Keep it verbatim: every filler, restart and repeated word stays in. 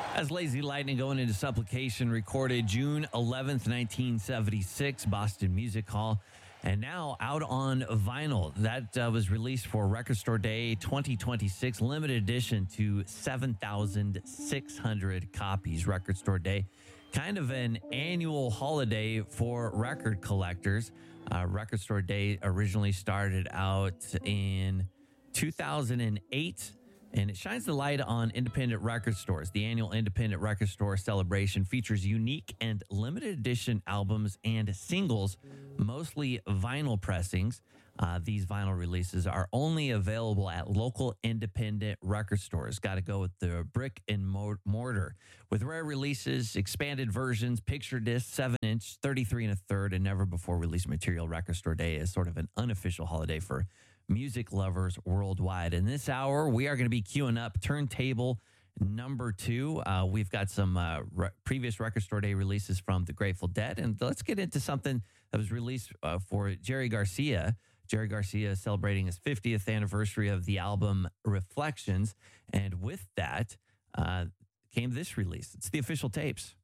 As Lazy Lightning going into supplication, recorded June eleventh, nineteen seventy-six, Boston Music Hall. And now out on vinyl. That uh, was released for Record Store Day twenty twenty-six, limited edition to seven thousand six hundred copies. Record Store Day, kind of an annual holiday for record collectors. Uh, Record Store Day originally started out in two thousand eight. And it shines the light on independent record stores. The annual Independent Record Store celebration features unique and limited edition albums and singles, mostly vinyl pressings. Uh, these vinyl releases are only available at local independent record stores. Got to go with the brick and mortar. With rare releases, expanded versions, picture discs, seven inch, thirty-three and a third, and never before released material, Record Store Day is sort of an unofficial holiday for music lovers worldwide. In this hour, we are going to be queuing up Turntable number two. Uh, we've got some uh, re- previous Record Store Day releases from the Grateful Dead. And let's get into something that was released uh, for Jerry Garcia. Jerry Garcia is celebrating his fiftieth anniversary of the album Reflections. And with that uh, came this release. It's the official tapes.